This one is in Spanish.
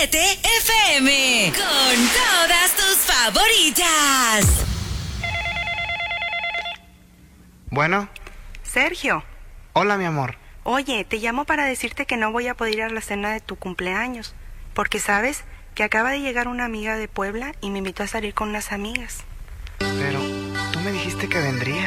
97 FM. Con todas tus favoritas. Bueno. Sergio. Hola, mi amor. Oye, te llamo para decirte que no voy a poder ir a la cena de tu cumpleaños. Porque, ¿sabes? Que acaba de llegar una amiga de Puebla y me invitó a salir con unas amigas. Pero, tú me dijiste que vendrías.